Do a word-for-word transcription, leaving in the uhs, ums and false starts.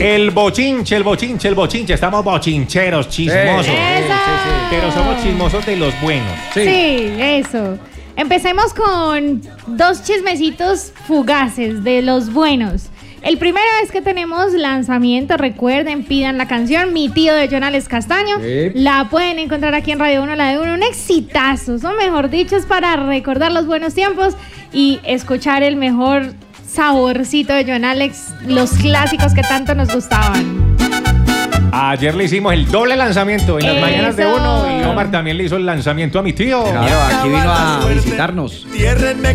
El bochinche, el bochinche, el bochinche. Estamos bochincheros, chismosos. Sí, sí, sí, sí. Pero somos chismosos de los buenos. Sí. Sí, eso. Empecemos con dos chismecitos fugaces de los buenos. El primero es que tenemos lanzamiento, recuerden, pidan la canción Mi Tío de Jonales Castaño. Sí. La pueden encontrar aquí en Radio uno, la de uno, un exitazo, son mejor dicho, es para recordar los buenos tiempos y escuchar el mejor saborcito de Jonales, los clásicos que tanto nos gustaban. Ayer le hicimos el doble lanzamiento en las Eso. mañanas de uno y Omar también le hizo el lanzamiento a mi tío. Claro, aquí vino a visitarnos.